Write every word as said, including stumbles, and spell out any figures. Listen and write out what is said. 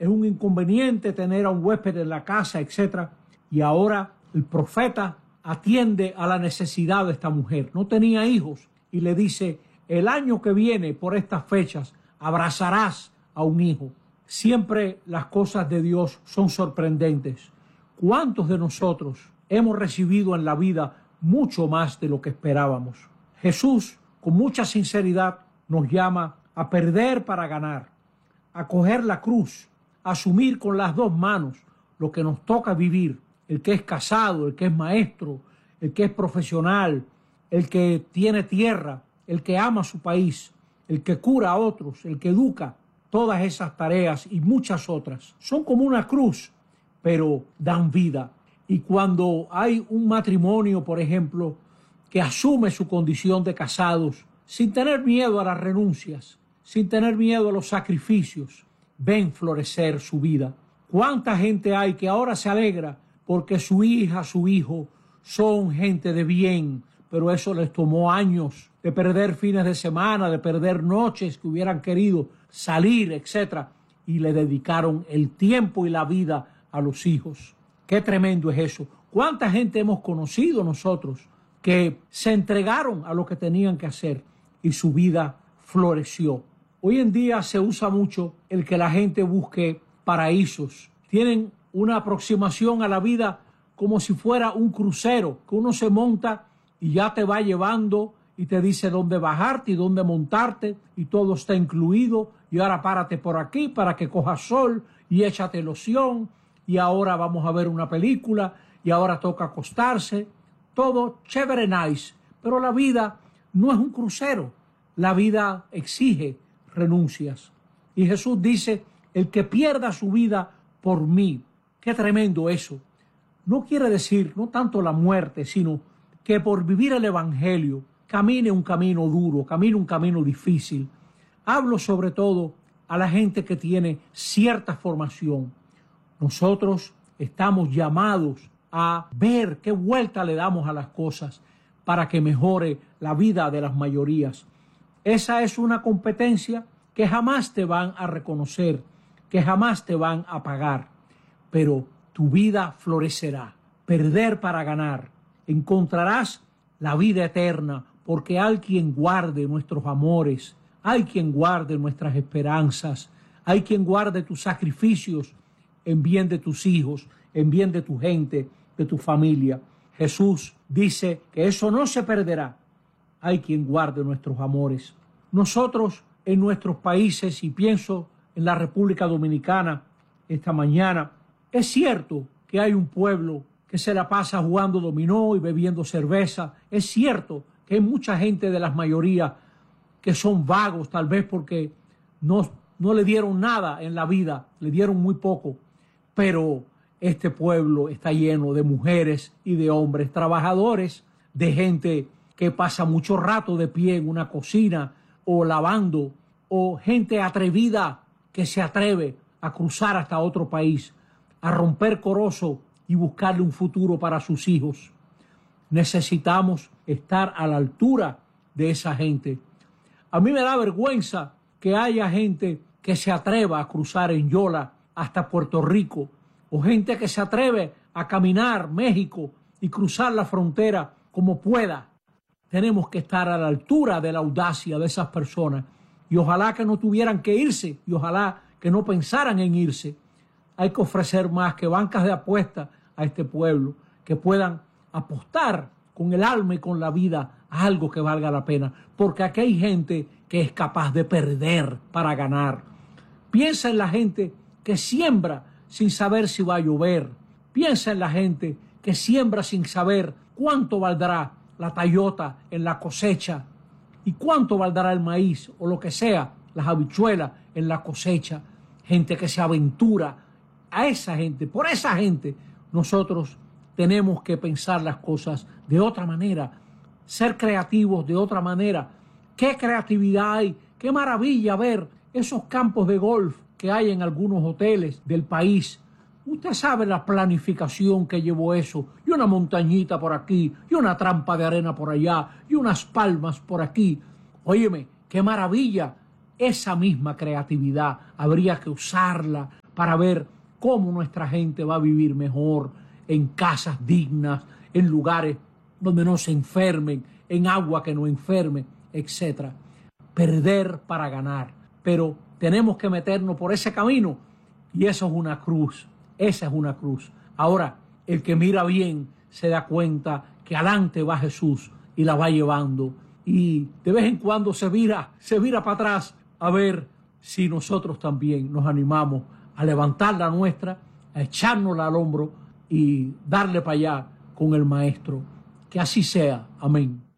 es un inconveniente tener a un huésped en la casa, etcétera. Y ahora el profeta atiende a la necesidad de esta mujer. No tenía hijos y le dice, el año que viene por estas fechas abrazarás a un hijo. Siempre las cosas de Dios son sorprendentes. ¿Cuántos de nosotros hemos recibido en la vida mucho más de lo que esperábamos? Jesús, con mucha sinceridad, nos llama a perder para ganar, a coger la cruz, a asumir con las dos manos lo que nos toca vivir. El que es casado, el que es maestro, el que es profesional, el que tiene tierra, el que ama su país, el que cura a otros, el que educa. Todas esas tareas y muchas otras son como una cruz, pero dan vida. Y cuando hay un matrimonio, por ejemplo, que asume su condición de casados, sin tener miedo a las renuncias, sin tener miedo a los sacrificios, ven florecer su vida. ¿Cuánta gente hay que ahora se alegra porque su hija, su hijo son gente de bien, pero eso les tomó años de perder fines de semana, de perder noches que hubieran querido salir, etcétera, y le dedicaron el tiempo y la vida a los hijos? Qué tremendo es eso. ¿Cuánta gente hemos conocido nosotros que se entregaron a lo que tenían que hacer y su vida floreció? Hoy en día se usa mucho el que la gente busque paraísos. Tienen una aproximación a la vida como si fuera un crucero, que uno se monta y ya te va llevando y te dice dónde bajarte y dónde montarte y todo está incluido, y ahora párate por aquí para que cojas sol y échate loción, y ahora vamos a ver una película y ahora toca acostarse. Todo chévere, nice, pero la vida no es un crucero. La vida exige renuncias. Y Jesús dice, el que pierda su vida por mí. Qué tremendo eso. No quiere decir, no tanto la muerte, sino que por vivir el evangelio camine un camino duro, camine un camino difícil. Hablo sobre todo a la gente que tiene cierta formación. Nosotros estamos llamados a ver qué vuelta le damos a las cosas para que mejore la vida de las mayorías. Esa es una competencia que jamás te van a reconocer, que jamás te van a pagar, pero tu vida florecerá. Perder para ganar. Encontrarás la vida eterna, porque hay quien guarde nuestros amores, hay quien guarde nuestras esperanzas, hay quien guarde tus sacrificios en bien de tus hijos, en bien de tu gente, de tu familia. Jesús dice que eso no se perderá. Hay quien guarde nuestros amores. Nosotros en nuestros países, y pienso en la República Dominicana esta mañana, es cierto que hay un pueblo que se la pasa jugando dominó y bebiendo cerveza. Es cierto que hay mucha gente de las mayorías que son vagos, tal vez porque no, no le dieron nada en la vida, le dieron muy poco. Pero este pueblo está lleno de mujeres y de hombres trabajadores, de gente que pasa mucho rato de pie en una cocina o lavando, o gente atrevida que se atreve a cruzar hasta otro país, a romper corozo y buscarle un futuro para sus hijos. Necesitamos estar a la altura de esa gente. A mí me da vergüenza que haya gente que se atreva a cruzar en Yola hasta Puerto Rico, o gente que se atreve a caminar México y cruzar la frontera como pueda. Tenemos que estar a la altura de la audacia de esas personas, y ojalá que no tuvieran que irse, y ojalá que no pensaran en irse. Hay que ofrecer más que bancas de apuestas a este pueblo, que puedan apostar con el alma y con la vida a algo que valga la pena, porque aquí hay gente que es capaz de perder para ganar. Piensa en la gente que siembra sin saber si va a llover. Piensa en la gente que siembra sin saber cuánto valdrá la tallota en la cosecha y cuánto valdrá el maíz o lo que sea, las habichuelas en la cosecha. Gente que se aventura. A esa gente, por esa gente, nosotros tenemos que pensar las cosas de otra manera, ser creativos de otra manera. ¿Qué creatividad hay? ¡Qué maravilla ver esos campos de golf que hay en algunos hoteles del país! Usted sabe la planificación que llevó eso, y una montañita por aquí, y una trampa de arena por allá, y unas palmas por aquí. Óyeme, qué maravilla. Esa misma creatividad habría que usarla para ver cómo nuestra gente va a vivir mejor, en casas dignas, en lugares donde no se enfermen, en agua que no enferme, etcétera. Perder para ganar, pero tenemos que meternos por ese camino y eso es una cruz, esa es una cruz. Ahora, el que mira bien se da cuenta que adelante va Jesús y la va llevando y de vez en cuando se vira, se vira para atrás a ver si nosotros también nos animamos a levantar la nuestra, a echárnosla al hombro y darle para allá con el Maestro. Que así sea. Amén.